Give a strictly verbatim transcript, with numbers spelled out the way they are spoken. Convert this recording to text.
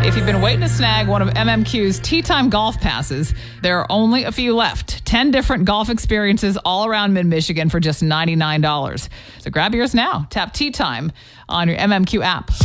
If you've been waiting to snag one of M M Q's Tea Time golf passes, there are only a few left. ten different golf experiences all around mid-Michigan for just ninety-nine dollars. So grab yours now. Tap Tea Time on your M M Q app.